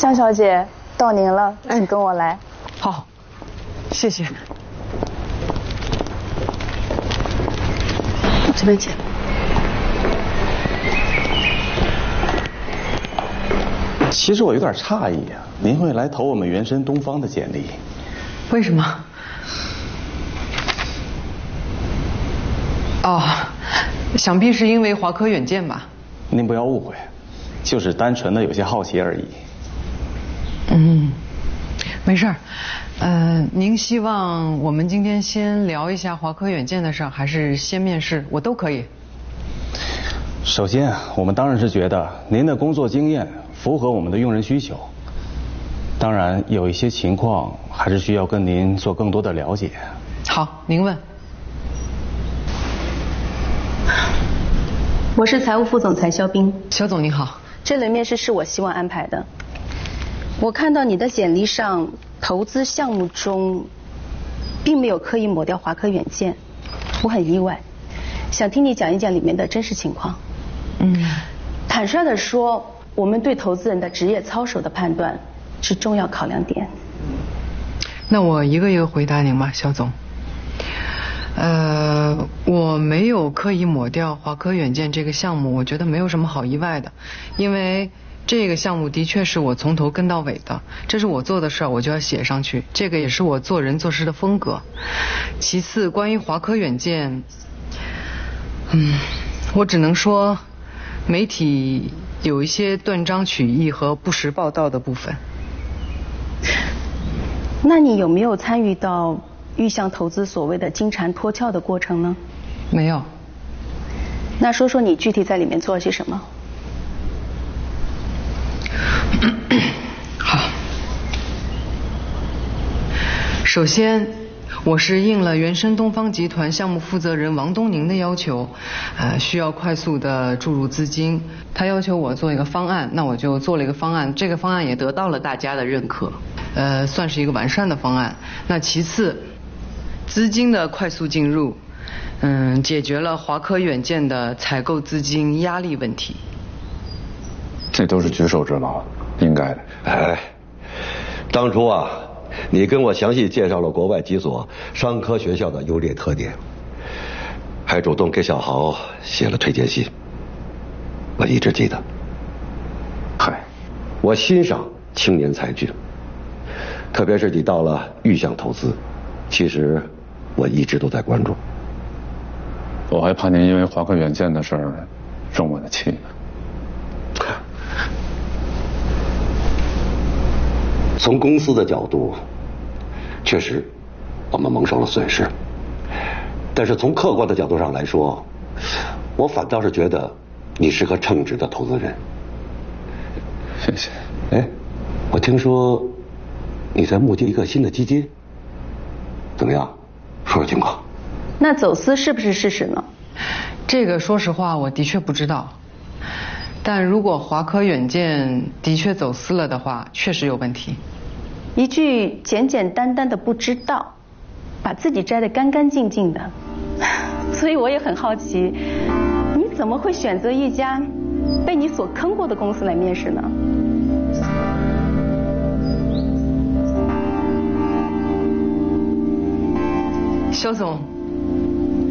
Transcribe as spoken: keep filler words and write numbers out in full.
江小姐，到您了，请跟我来。 好，谢谢。这边请。 其实我有点诧异啊，您会来投我们原神东方的简历？ 为什么？哦，想必是因为华科远见吧？ 您不要误会，就是单纯的有些好奇而已。 嗯，没事儿。呃，您希望我们今天先聊一下华科远见的事儿，还是先面试？我都可以。 首先啊，我们当然是觉得您的工作经验符合我们的用人需求。当然，有一些情况还是需要跟您做更多的了解。 好，您问。 我是财务副总裁肖冰。 肖总您好。 这轮面试是我希望安排的。我看到你的简历上投资项目中并没有刻意抹掉华科远见，我很意外，想听你讲一讲里面的真实情况。 嗯， 坦率地说，我们对投资人的职业操守的判断是重要考量点。 那我一个一个回答您吧，肖总。呃，我没有刻意抹掉华科远见这个项目，我觉得没有什么好意外的，因为这个项目的确是我从头跟到尾的，这是我做的事儿，我就要写上去，这个也是我做人做事的风格。其次，关于华科远见，嗯，我只能说，媒体有一些断章取义和不实报道的部分。 那你有没有参与到玉象投资所谓的金蝉脱壳的过程呢？ 没有。 那说说你具体在里面做了些什么？ 好，首先我是应了原生东方集团项目负责人王东宁的要求，呃，需要快速的注入资金，他要求我做一个方案，那我就做了一个方案，这个方案也得到了大家的认可，呃，算是一个完善的方案。那其次，资金的快速进入，嗯，解决了华科远见的采购资金压力问题。 这都是举手之劳，应该的。 哎，当初啊，你跟我详细介绍了国外几所商科学校的优劣特点，还主动给小豪写了推荐信，我一直记得。嗨，我欣赏青年才俊，特别是你到了玉象投资，其实我一直都在关注。 我还怕您因为华科远见的事儿生我的气呢。 从公司的角度，确实我们蒙受了损失，但是从客观的角度上来说，我反倒是觉得你是个称职的投资人。 谢谢。 哎，我听说你在募集一个新的基金，怎么样？说说情况。 那走私是不是事实呢？ 这个说实话我的确不知道，但如果华科远见的确走私了的话，确实有问题。 一句简简单单的不知道，把自己摘得干干净净的，所以我也很好奇，你怎么会选择一家被你所坑过的公司来面试呢？ 肖总，